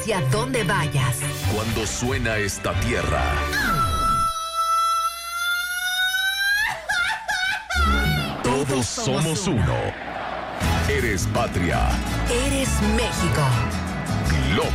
Hacia donde vayas. Cuando suena esta tierra. Todos somos uno. Eres patria. Eres México.